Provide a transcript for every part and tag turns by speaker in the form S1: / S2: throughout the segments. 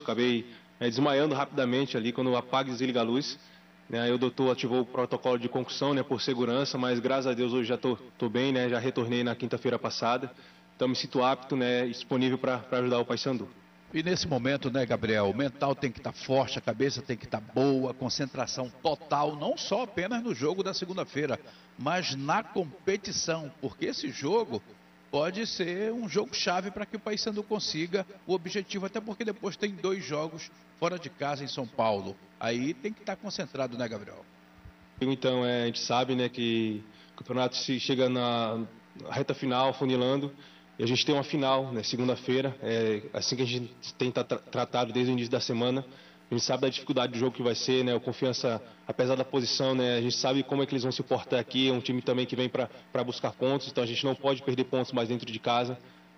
S1: Acabei desmaiando rapidamente ali quando apaga e desliga a luz. Aí o doutor ativou o protocolo de concussão, né, por segurança, mas graças a Deus hoje já tô bem, né, já retornei na quinta-feira passada. Então me sinto apto, né, disponível para ajudar o Paysandu.
S2: E nesse momento, né, Gabriel, o mental tem que estar forte, a cabeça tem que estar boa, concentração total, não só apenas no jogo da segunda-feira, mas na competição, porque esse jogo pode ser um jogo-chave para que o Paysandu consiga o objetivo, até porque depois tem 2 jogos fora de casa em São Paulo. Aí tem que estar concentrado, né, Gabriel?
S1: Então, a gente sabe, né, que o campeonato chega na reta final, funilando, e a gente tem uma final, né, segunda-feira, assim que a gente tem tratado desde o início da semana. A gente sabe da dificuldade do jogo que vai ser, né, o Confiança, apesar da posição, né, a gente sabe como é que eles vão se portar aqui, é um time também que vem para buscar pontos, então a gente não pode perder pontos mais dentro de casa.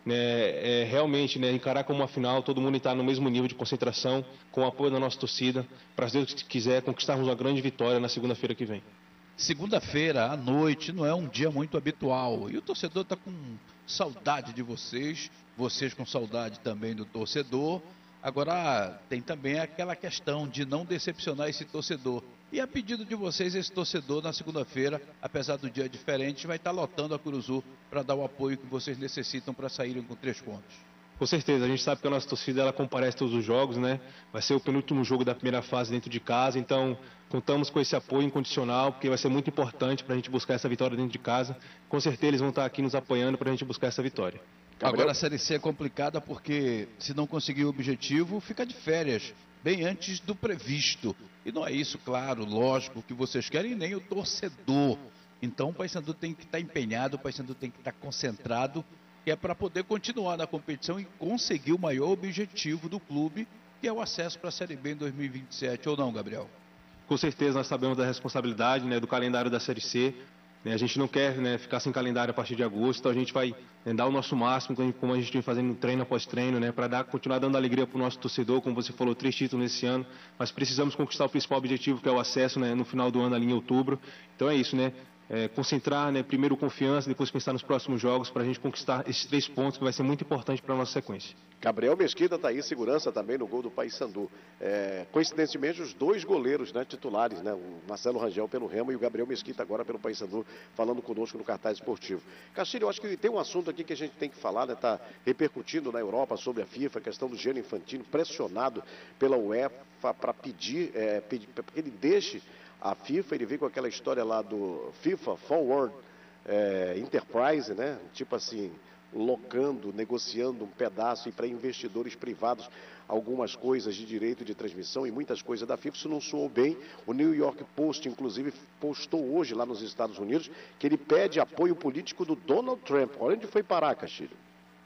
S1: Realmente, né, encarar como uma final, todo mundo está no mesmo nível de concentração, com o apoio da nossa torcida, para se Deus quiser conquistarmos uma grande vitória na segunda-feira que vem.
S2: Segunda-feira à noite não é um dia muito habitual e o torcedor está com saudade de vocês, vocês com saudade também do torcedor. Agora tem também aquela questão de não decepcionar esse torcedor. E a pedido de vocês, esse torcedor na segunda-feira, apesar do dia diferente, vai estar lotando a Curuzu para dar o apoio que vocês necessitam para saírem com 3 pontos.
S1: Com certeza, a gente sabe que a nossa torcida ela comparece todos os jogos, né? Vai ser o penúltimo jogo da primeira fase dentro de casa, então contamos com esse apoio incondicional, porque vai ser muito importante para a gente buscar essa vitória dentro de casa. Com certeza eles vão estar aqui nos apoiando para a gente buscar essa vitória.
S2: Agora a Série C é complicada porque se não conseguir o objetivo, fica de férias, bem antes do previsto. E não é isso, claro, lógico, que vocês querem, nem o torcedor. Então o Paysandu tem que estar empenhado, o Paysandu tem que estar concentrado, que é para poder continuar na competição e conseguir o maior objetivo do clube, que é o acesso para a Série B em 2027, ou não, Gabriel?
S1: Com certeza nós sabemos da responsabilidade, né, do calendário da Série C. A gente não quer, né, ficar sem calendário a partir de agosto, então a gente vai, né, dar o nosso máximo, como a gente vem fazendo treino após treino, né, para continuar dando alegria para o nosso torcedor, como você falou, 3 títulos nesse ano, mas precisamos conquistar o principal objetivo, que é o acesso, né, no final do ano ali em outubro. Então é isso, né? Concentrar, né, primeiro Confiança, depois pensar nos próximos jogos para a gente conquistar esses 3 pontos que vai ser muito importante para a nossa sequência.
S3: Gabriel Mesquita está aí, segurança também no gol do Paysandu. Coincidentemente, os 2 goleiros, né, titulares, né, o Marcelo Rangel pelo Remo e o Gabriel Mesquita agora pelo Paysandu, falando conosco no Cartaz Esportivo. Castilho, eu acho que tem um assunto aqui que a gente tem que falar, né, está repercutindo na Europa sobre a FIFA, a questão do Gianni Infantino, pressionado pela UEFA para pedir para que ele deixe a FIFA. Ele veio com aquela história lá do FIFA Forward Enterprise, né? Tipo assim, locando, negociando um pedaço e para investidores privados algumas coisas de direito de transmissão e muitas coisas da FIFA. Isso não soou bem. O New York Post, inclusive, postou hoje lá nos Estados Unidos que ele pede apoio político do Donald Trump. Olha onde foi parar, Castilho.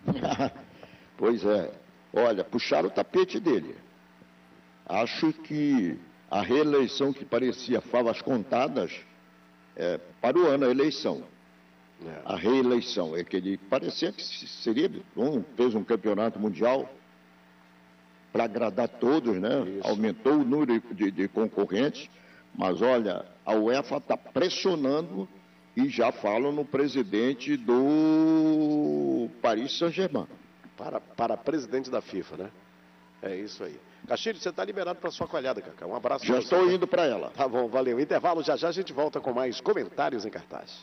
S4: Pois é. Olha, puxaram o tapete dele. Acho que a reeleição que parecia favas contadas, para o ano a eleição. A reeleição é que ele parecia que seria, fez um campeonato mundial para agradar todos, né? Isso. Aumentou o número de concorrentes, mas olha, a UEFA está pressionando e já falam no presidente do Paris Saint-Germain.
S3: Para presidente da FIFA, né? É isso aí. Castilho, você está liberado para sua coalhada, Cacá. Um abraço.
S4: Já estou indo para ela.
S3: Tá bom, valeu. Intervalo, já já a gente volta com mais comentários em cartaz.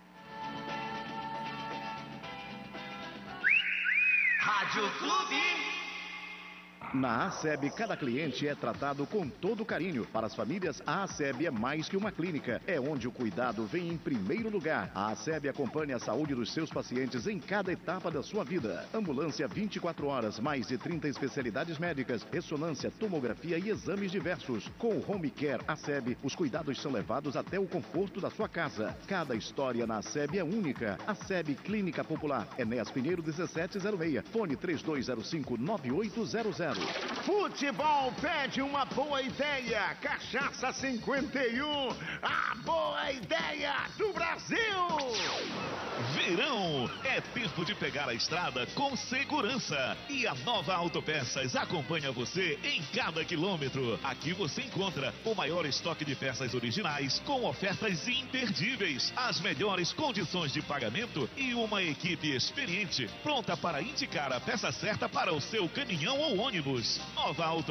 S5: Rádio Clube.
S6: Na ASEB, cada cliente é tratado com todo carinho. Para as famílias, a ASEB é mais que uma clínica. É onde o cuidado vem em primeiro lugar. A ASEB acompanha a saúde dos seus pacientes em cada etapa da sua vida. Ambulância 24 horas, mais de 30 especialidades médicas, ressonância, tomografia e exames diversos. Com o Home Care ASEB, os cuidados são levados até o conforto da sua casa. Cada história na ASEB é única. ASEB Clínica Popular, Enéas Pinheiro 1706, fone 3205-9800.
S5: Futebol pede uma boa ideia. Cachaça 51, a boa ideia do Brasil.
S7: Verão é tempo de pegar a estrada com segurança. E a Nova Autopeças acompanha você em cada quilômetro. Aqui você encontra o maior estoque de peças originais com ofertas imperdíveis, as melhores condições de pagamento e uma equipe experiente pronta para indicar a peça certa para o seu caminhão ou ônibus. esportivos. Nova Auto